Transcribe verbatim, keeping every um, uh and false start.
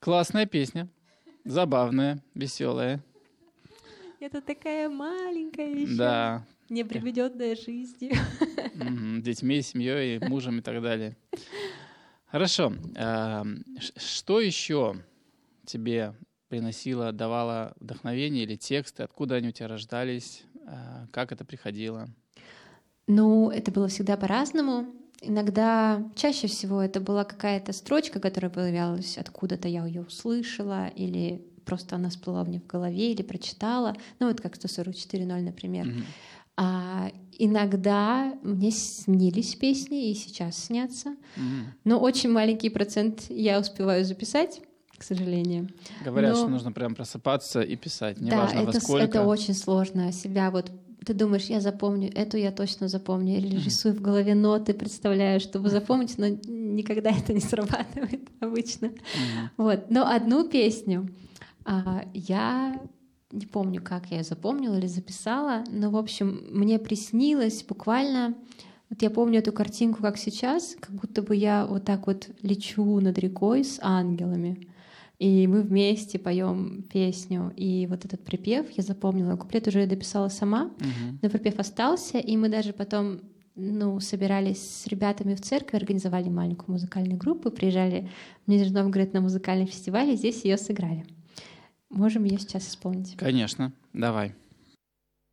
Классная песня. Забавная, веселая. Это такая маленькая еще. Да. Неприведенная жизнью. Угу. Детьми, семьей, мужем и так далее. Хорошо. Что еще тебе приносило, давало вдохновение или тексты? Откуда они у тебя рождались? Как это приходило? Ну, это было всегда по-разному. Иногда, чаще всего, это была какая-то строчка, которая появлялась откуда-то, я ее услышала, или просто она всплыла мне в голове, или прочитала. Ну, вот как сто сорок четыре ноль, например. Mm-hmm. А иногда мне снились песни, и сейчас снятся. Mm-hmm. Но очень маленький процент я успеваю записать, к сожалению. Говорят, Но... что нужно прям просыпаться и писать, неважно да, во это, сколько. это очень сложно себя вот... Ты думаешь, я запомню, эту я точно запомню, или рисую в голове ноты, представляю, чтобы запомнить, но никогда это не срабатывает обычно. Mm-hmm. Вот. Но одну песню а, я не помню, как я ее запомнила или записала, но, в общем, мне приснилось буквально... Вот я помню эту картинку, как сейчас, как будто бы я вот так вот лечу над рекой с ангелами. И мы вместе поем песню. И вот этот припев я запомнила. Куплет уже я дописала сама, uh-huh. но припев остался. И мы даже потом ну, собирались с ребятами в церкви, организовали маленькую музыкальную группу, приезжали в Нижний Новгород на музыкальный фестиваль, и здесь ее сыграли. Можем ее сейчас исполнить? Конечно, давай.